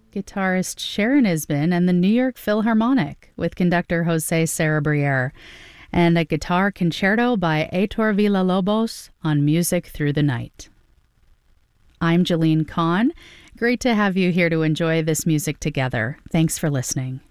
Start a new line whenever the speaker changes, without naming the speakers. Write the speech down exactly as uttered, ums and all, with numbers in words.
guitarist Sharon Isbin and the New York Philharmonic with conductor Jose Sarabriere, and a guitar concerto by Heitor Villa-Lobos on Music Through the Night. I'm Jeline Kahn. Great to have you here to enjoy this music together. Thanks for listening.